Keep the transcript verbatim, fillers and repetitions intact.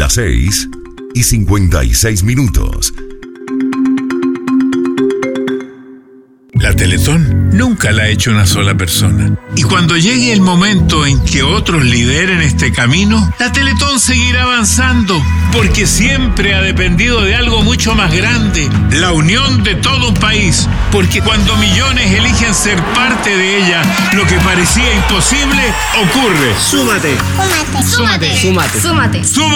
Las seis y cincuenta y seis minutos. La Teletón nunca la ha hecho una sola persona. Y cuando llegue el momento en que otros lideren este camino, la Teletón seguirá avanzando, porque siempre ha dependido de algo mucho más grande, la unión de todo un país. Porque cuando millones eligen ser parte de ella, lo que parecía imposible ocurre. Súmate. Súmate. Súmate. Súmate. Súmate. ¡Súmate!